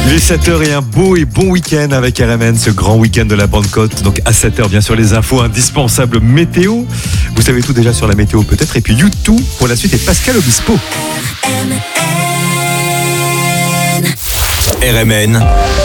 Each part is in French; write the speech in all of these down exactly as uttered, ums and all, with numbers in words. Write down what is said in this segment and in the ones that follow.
Il est sept heures et un beau et bon week-end avec R M N, ce grand week-end de la Pentecôte. Donc à sept heures, bien sûr, les infos indispensables météo. Vous savez tout déjà sur la météo peut-être. Et puis YouTube pour la suite et Pascal Obispo. R M N,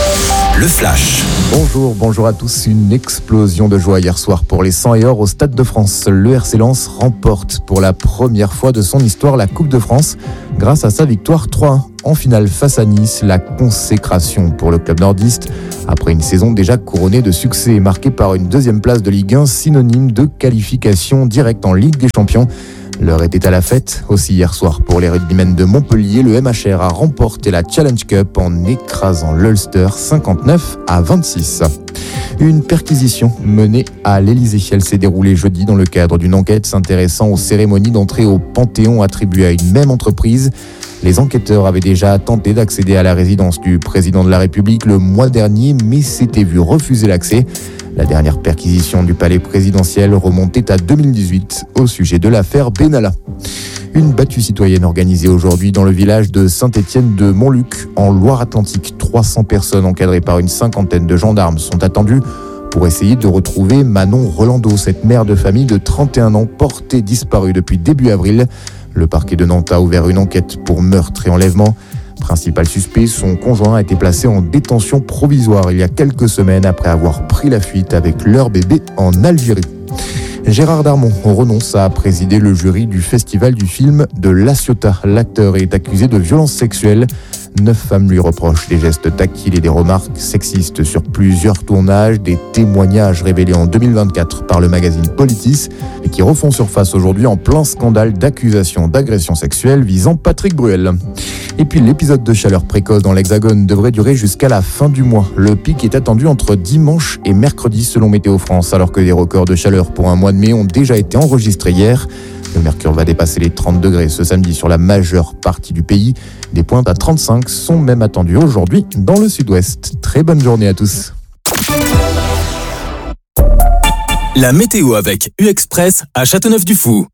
le flash. Bonjour, bonjour à tous. Une explosion de joie hier soir pour les cent et or au Stade de France. Le R C Lens remporte pour la première fois de son histoire la Coupe de France grâce à sa victoire trois un en finale face à Nice. La consécration pour le club nordiste après une saison déjà couronnée de succès marquée par une deuxième place de Ligue un, synonyme de qualification directe en Ligue des Champions. L'heure était à la fête. Aussi hier soir pour les rugbymen de Montpellier, le M H R a remporté la Challenge Cup en écrasant l'Ulster cinquante-neuf à vingt-six. Une perquisition menée à l'Élysée. Elle s'est déroulée jeudi dans le cadre d'une enquête s'intéressant aux cérémonies d'entrée au Panthéon attribuées à une même entreprise. Les enquêteurs avaient déjà tenté d'accéder à la résidence du président de la République le mois dernier, mais s'étaient vus refuser l'accès. La dernière perquisition du palais présidentiel remontait à deux mille dix-huit au sujet de l'affaire Benalla. Une battue citoyenne organisée aujourd'hui dans le village de Saint-Étienne-de-Montluc, en Loire-Atlantique. trois cents personnes encadrées par une cinquantaine de gendarmes sont attendues pour essayer de retrouver Manon Rolando, cette mère de famille de trente et un ans portée disparue depuis début avril. Le parquet de Nantes a ouvert une enquête pour meurtre et enlèvement. Principal suspect, son conjoint a été placé en détention provisoire il y a quelques semaines après avoir pris la fuite avec leur bébé en Algérie. Gérard Darmon renonce à présider le jury du festival du film de La Ciotat. L'acteur est accusé de violences sexuelles. Neuf femmes lui reprochent des gestes tactiles et des remarques sexistes sur plusieurs tournages, des témoignages révélés en deux mille vingt-quatre par le magazine Politis et qui refont surface aujourd'hui en plein scandale d'accusations d'agression sexuelle visant Patrick Bruel. Et puis l'épisode de chaleur précoce dans l'Hexagone devrait durer jusqu'à la fin du mois. Le pic est attendu entre dimanche et mercredi selon Météo France, alors que des records de chaleur pour un mois de mai ont déjà été enregistrés hier. Le mercure va dépasser les trente degrés ce samedi sur la majeure partie du pays. Des pointes à trente-cinq sont même attendues aujourd'hui dans le sud-ouest. Très bonne journée à tous. La météo avec U-Express à Châteauneuf-du-Fou.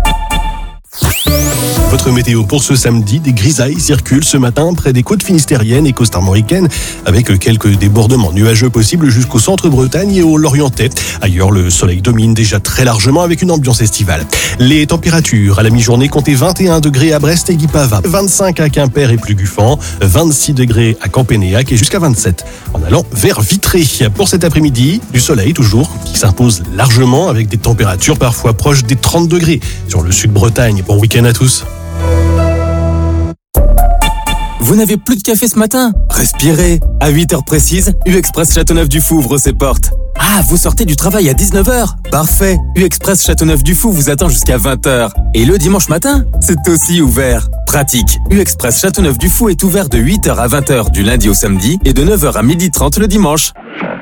Votre météo pour ce samedi, des grisailles circulent ce matin près des côtes finistériennes et côtes armoricaines avec quelques débordements nuageux possibles jusqu'au centre-Bretagne et au Lorientais. Ailleurs, le soleil domine déjà très largement avec une ambiance estivale. Les températures à la mi-journée comptaient vingt et un degrés à Brest et Guipava, vingt-cinq à Quimper et Pluguffan, vingt-six degrés à Campénéac et jusqu'à vingt-sept en allant vers Vitré. Pour cet après-midi, du soleil toujours qui s'impose largement avec des températures parfois proches des trente degrés sur le sud-Bretagne. Bon week-end à tous. Vous n'avez plus de café ce matin ? Respirez. À huit heures précises, U-Express Châteauneuf-du-Fou ouvre ses portes. Ah, vous sortez du travail à dix-neuf heures ? Parfait. U-Express Châteauneuf-du-Fou vous attend jusqu'à vingt heures. Et le dimanche matin, c'est aussi ouvert. Pratique. U-Express Châteauneuf-du-Fou est ouvert de huit heures à vingt heures du lundi au samedi et de neuf heures à midi trente le dimanche.